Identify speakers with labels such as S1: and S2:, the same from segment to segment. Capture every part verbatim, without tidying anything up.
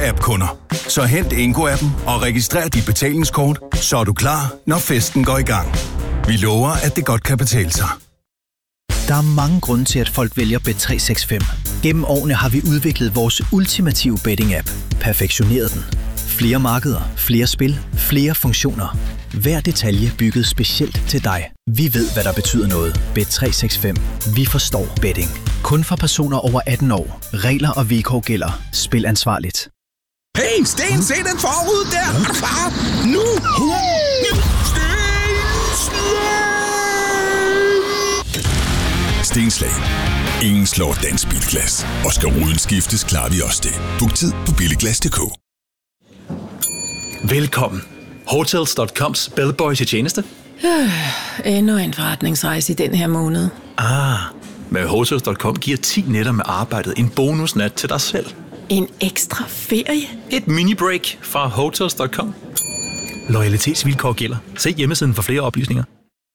S1: app-kunder. Så hent Ingo-appen og registrer dit betalingskort, så er du klar, når festen går i gang. Vi lover, at det godt kan betale sig.
S2: Der er mange grunde til, at folk vælger Bet tre seks fem. Gennem årene har vi udviklet vores ultimative betting-app. Perfektioneret den. Flere markeder, flere spil, flere funktioner. Hver detalje bygget specielt til dig. Vi ved, hvad der betyder noget. Bet tre seks fem. Vi forstår betting. Kun for personer over atten år. Regler og vilkår gælder. Spil ansvarligt.
S3: Hey, Sten, se den forud der! Er du klar? Nu!
S4: Stenslag. Ingen slår dansk bilglas. Og skal ruden skiftes, klarer vi også det. Book tid på billiglas punktum d k.
S5: Velkommen. Hotels punktum coms bellboy til tjeneste.
S6: Øh, endnu en forretningsrejse i den her måned.
S5: Ah, med Hotels punktum com giver ti nætter med arbejdet en bonusnat til dig selv.
S6: En ekstra ferie?
S5: Et mini-break fra Hotels punktum com. Loyalitetsvilkår gælder. Se hjemmesiden for flere oplysninger.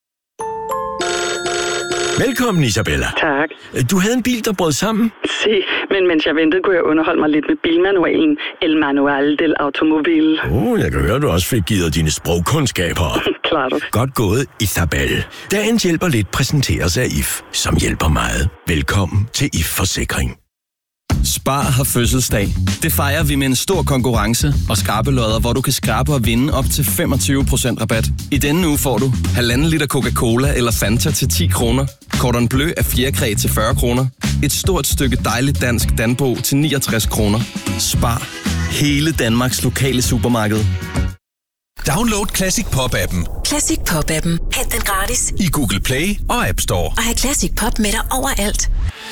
S7: Velkommen, Isabella.
S8: Tak.
S7: Du havde en bil, der brød sammen?
S8: Si, men mens jeg ventede, kunne jeg underholde mig lidt med bilmanualen. El Manual del Automobile.
S7: Åh, oh, jeg kan høre, du også fik givet dine sprogkundskaber.
S8: Klart.
S7: Godt gået, Isabella. Dagens hjælper lidt præsenteres af I F, som hjælper meget. Velkommen til I F Forsikring.
S9: Spar har fødselsdag. Det fejrer vi med en stor konkurrence og skarpe lodder, hvor du kan skrabe og vinde op til femogtyve procent rabat. I denne uge får du halvanden liter Coca-Cola eller Fanta til ti kroner, Cordon Bleu af fjerkræ til fyrre kroner, et stort stykke dejligt dansk Danbo til niogtres kroner. Spar. Hele Danmarks lokale supermarked.
S1: Download Classic Pop-appen.
S10: Classic Pop-appen. Hent den gratis
S1: I Google Play og App Store.
S10: Og have Classic Pop med dig overalt.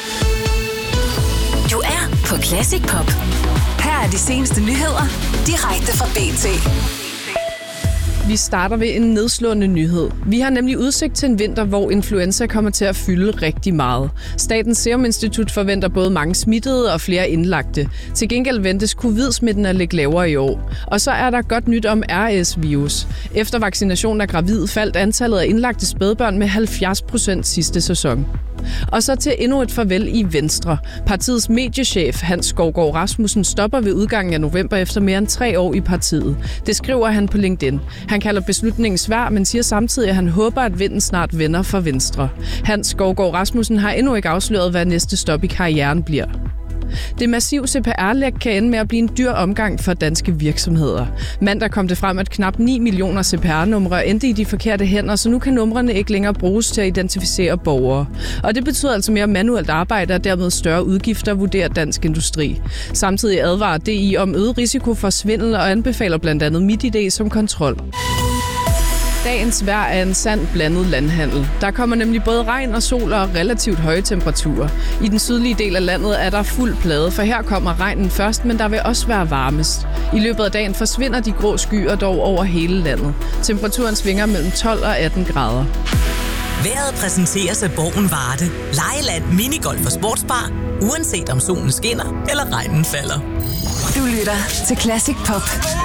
S10: Du er på Classic Pop. Her er de seneste nyheder, direkte fra B T.
S11: Vi starter ved en nedslående nyhed. Vi har nemlig udsigt til en vinter, hvor influenza kommer til at fylde rigtig meget. Statens Serum Institut forventer både mange smittede og flere indlagte. Til gengæld ventes covid-smitten at ligge lavere i år. Og så er der godt nyt om R S-virus. Efter vaccinationen af gravide faldt antallet af indlagte spædbørn med halvfjerds procent sidste sæson. Og så til endnu et farvel i Venstre. Partiets mediechef Hans Skovgaard Rasmussen stopper ved udgangen af november efter mere end tre år i partiet. Det skriver han på LinkedIn. Han kalder beslutningen svær, men siger samtidig, at han håber, at vinden snart vender for Venstre. Hans Skovgaard Rasmussen har endnu ikke afsløret, hvad næste stop i karrieren bliver. Det massive C P R-læk kan ende med at blive en dyr omgang for danske virksomheder. Mandag kom det frem, at knap ni millioner C P R-numre endte i de forkerte hænder, så nu kan numrene ikke længere bruges til at identificere borgere. Og det betyder altså mere manuelt arbejde og dermed større udgifter, vurderer Dansk Industri. Samtidig advarer D I om øget risiko for svindel og anbefaler blandt andet MitID som kontrol. Dagens vejr er en sand blandet landhandel. Der kommer nemlig både regn og sol og relativt høje temperaturer. I den sydlige del af landet er der fuld plade, for her kommer regnen først, men der vil også være varmest. I løbet af dagen forsvinder de grå skyer dog over hele landet. Temperaturen svinger mellem tolv og atten grader.
S10: Vejret præsenteres af Borgen Varde. Lejeland, minigolf og sportsbar. Uanset om solen skinner eller regnen falder. Du lytter til Classic Pop.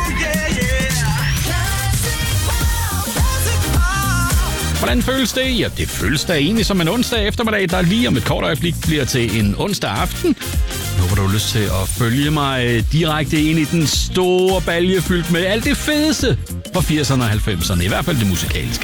S12: Hvordan føles det? Ja, det føles da egentlig som en onsdag eftermiddag, der lige om et kort øjeblik bliver til en onsdag aften. Nu har du lyst til at følge mig direkte ind i den store balje fyldt med alt det fedeste fra firserne og halvfemserne, i hvert fald det musikalske.